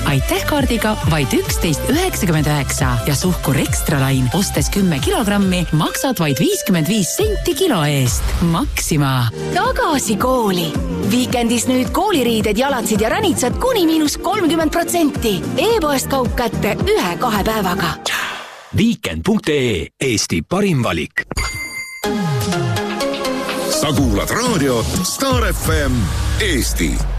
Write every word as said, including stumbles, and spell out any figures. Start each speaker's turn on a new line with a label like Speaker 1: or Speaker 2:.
Speaker 1: aitäh kaardiga vaid üksteist üheksakümmend üheksa ja Suhkur Extra Line ostes kümme kilogrammi maksad vaid viiskümmend viis senti kilo eest. Maxima.
Speaker 2: Tagasi kooli. Viikendis nüüd kooliriided, jalatsid ja ränitsad kuni miinus kolmkümmend protsenti. E-poest kaup kätte ühe-kahe päevaga.
Speaker 3: Weekend punkt ee, Eesti parim valik.
Speaker 4: Sa kuulad raadiot Star F M Eesti.